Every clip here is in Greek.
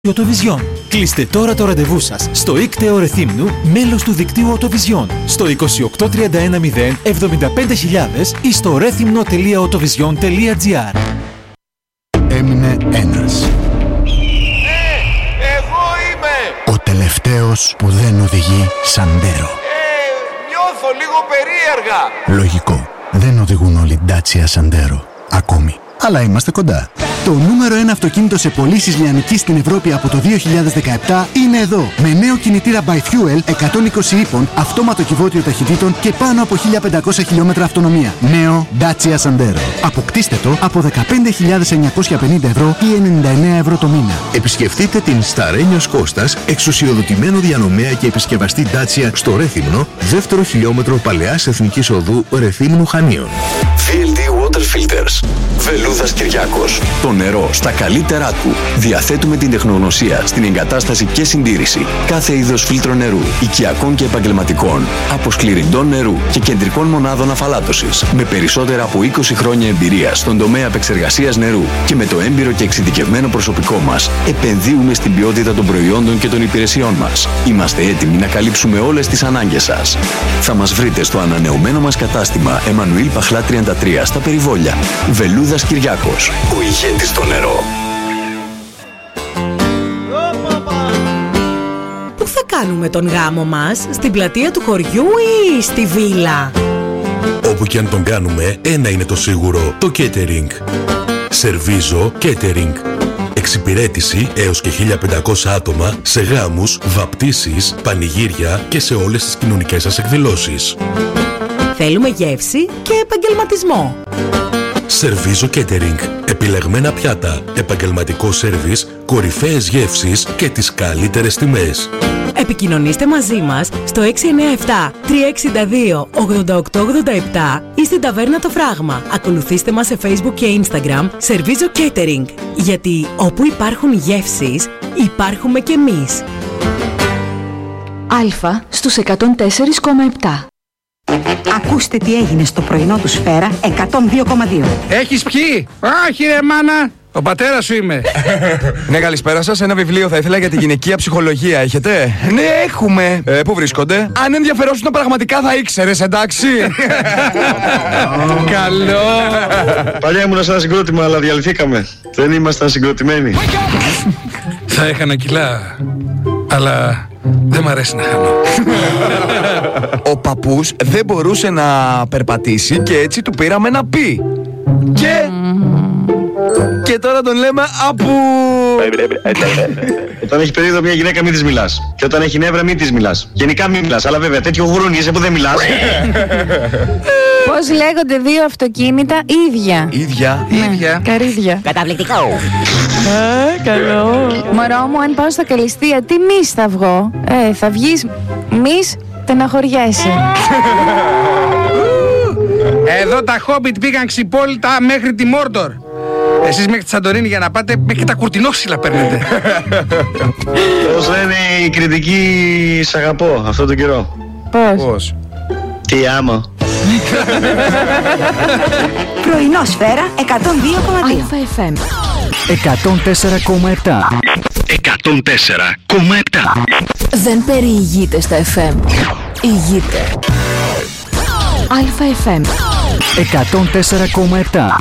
Οτοβιζιόν. Κλείστε τώρα το ραντεβού σας στο Ήκτεο Ρεθύμνου, μέλος του δικτύου Οτοβιζιόν, στο 28310 75000 ή στο rethymno.otovision.gr. Έμεινε ένας. Εγώ είμαι! Ο τελευταίος που δεν οδηγεί Σαντέρο. Νιώθω λίγο περίεργα. Λογικό. Δεν οδηγούν όλοι Dacia Sandero. Ακόμη. Αλλά είμαστε κοντά. Το νούμερο 1 αυτοκίνητο σε πωλήσεις λιανικής στην Ευρώπη από το 2017 είναι εδώ. Με νέο κινητήρα by Fuel 120 ύπων, αυτόματο κυβότιο ταχυτήτων και πάνω από 1500 χιλιόμετρα αυτονομία. Νέο Dacia Sandero. Αποκτήστε το από 15.950 ευρώ ή 99 ευρώ το μήνα. Επισκεφτείτε την Σταρένιος Κώστας, εξουσιοδοτημένο διανομέα και επισκευαστή Dacia στο Ρέθυμνο, δεύτερο χιλιόμετρο Παλαιάς Εθνικής Οδού Ρεθύμνου Χανίων. VLD Water Filters. Βελούδας Κυριάκος. Το νερό στα καλύτερά του. Διαθέτουμε την τεχνογνωσία στην εγκατάσταση και συντήρηση κάθε είδος φίλτρο νερού, οικιακών και επαγγελματικών, αποσκληρυντών νερού και κεντρικών μονάδων αφαλάτωσης. Με περισσότερα από 20 χρόνια εμπειρία στον τομέα επεξεργασίας νερού και με το έμπειρο και εξειδικευμένο προσωπικό μας, επενδύουμε στην ποιότητα των προϊόντων και των υπηρεσιών μας. Είμαστε έτοιμοι να καλύψουμε όλες τις ανάγκες σας. Θα μας βρείτε στο ανανεωμένο μας κατάστημα Εμμανουήλ Παχλά 33 στα Περιβόλια. Βελούδας Κυριάκος. Ο ηγέτης στο νερό. Πού θα κάνουμε τον γάμο μας, στην πλατεία του χωριού ή στη βίλα? Όπου και αν τον κάνουμε, ένα είναι το σίγουρο, το catering. Σερβίζο Catering. Εξυπηρέτηση έως και 1500 άτομα σε γάμους, βαπτίσεις, πανηγύρια και σε όλες τις κοινωνικές σας εκδηλώσεις. Θέλουμε γεύση και επαγγελματισμό. Σερβίζο Catering. Επιλεγμένα πιάτα, επαγγελματικό σέρβις, κορυφαίες γεύσεις και τις καλύτερες τιμές. Επικοινωνήστε μαζί μας στο 697-362-8887 ή στην ταβέρνα Το Φράγμα. Ακολουθήστε μας σε Facebook και Instagram Σερβίζο Catering. Γιατί όπου υπάρχουν γεύσεις, υπάρχουμε κι εμείς. Αλφα στους 104,7. Ακούστε τι έγινε στο πρωινό του Σφαίρα 102,2. Έχεις πιει? Όχι ρε μάνα, ο πατέρας σου είμαι. Ναι, καλησπέρα σας. Ένα βιβλίο θα ήθελα για τη γυναικεία ψυχολογία. Έχετε? Ναι, έχουμε. Πού βρίσκονται? Αν ενδιαφερόσουν πραγματικά θα ήξερες, εντάξει. Καλό. Παλιά ήμουν σε ένα συγκρότημα, αλλά διαλυθήκαμε. Δεν ήμασταν συγκροτημένοι. Θα έκανα κιλά, αλλά δεν μ' αρέσει να χάνω. Ο παππούς δεν μπορούσε να περπατήσει και έτσι του πήραμε ένα πι. Και τώρα τον λέμε απου. Όταν έχει περίοδο μια γυναίκα μην της μιλάς. Και όταν έχει νεύρα μην της μιλάς. Γενικά μην μιλάς, αλλά βέβαια τέτοιο γουρούνι είσαι που δεν μιλάς. Πώς λέγονται δύο αυτοκίνητα ίδια? Ίδια. Καρύδια. Καταπληκτικό. Καλό. Μωρό μου, αν πάω στα Καλυστία, τι μυς θα βγω? Θα βγεις μυς, στεναχωριέσαι. Εδώ τα Χόμπιτ πήγαν ξυπόλυτα μέχρι τη Μόρντορ. Εσείς μέχρι τη Σαντορίνη για να πάτε, μέχρι τα κουρτινόξυλα παίρνετε. Πώς λένε οι κριτικοί σ' αγαπώ αυτόν τον καιρό? Πώς? Τι άμα. Πρωινό Σφαίρα 102,2. Αλφα FM 104,7. 104,7. Δεν περιηγείται στα FM. Ηγείται. Αλφα FM 104,7.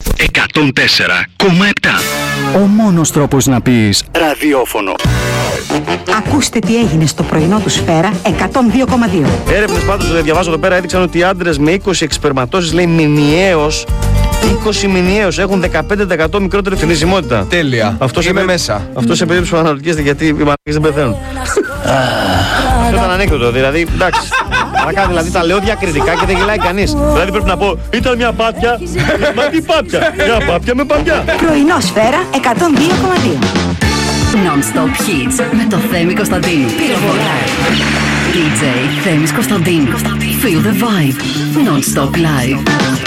104,7. Ο μόνος τρόπος να πεις ραδιόφωνο. Ακούστε τι έγινε στο πρωινό του Σφαίρα 102,2. Έρευνες πάντως, διαβάζω εδώ πέρα, έδειξαν ότι οι άντρες με 20 εξπερματώσεις, λέει, μηνιαίως, 20 μηνιαίως έχουν 15% μικρότερη θνησιμότητα. Τέλεια. Είμαι μέσα. Αυτό σε περίπτωση που αναρωτιέστε γιατί οι μαλακές δεν πεθαίνουν. Αυτό ήταν ανέκδοτο, δηλαδή, εντάξει. Μαλακά, δηλαδή τα λέω διακριτικά και δεν γελάει κανείς. Δηλαδή πρέπει να πω, ήταν μια πάπια. Μα τι πάπια? Μια πάπια με παπιά. Πρωινό Σφαίρα 102,2. Non-stop hits με το Θέμη Κωνσταντίνου. Πυροβολάει. DJ Θέμης Κωνσταντίνου. Feel the vibe. Non-stop live.